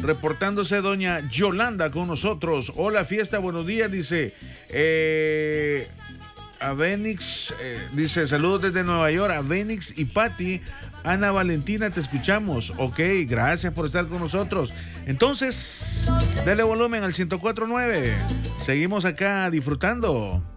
reportándose doña Yolanda con nosotros. Hola, fiesta, buenos días, dice. Avenix, dice, saludos desde Nueva York, Avenix y Patti. Ana Valentina, te escuchamos. Ok, gracias por estar con nosotros. Entonces, dale volumen al 104.9. Seguimos acá disfrutando.